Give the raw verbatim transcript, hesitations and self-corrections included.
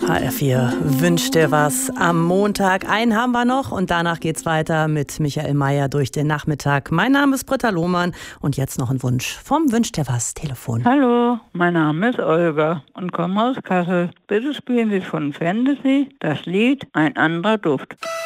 H R vier wünscht dir was am Montag. Einen haben wir noch und danach geht's weiter mit Michael Mayer durch den Nachmittag. Mein Name ist Britta Lohmann und jetzt noch ein Wunsch vom Wünscht dir was Telefon. Hallo, mein Name ist Olga und komme aus Kassel. Bitte spielen Sie von Fantasy das Lied Ein anderer Duft.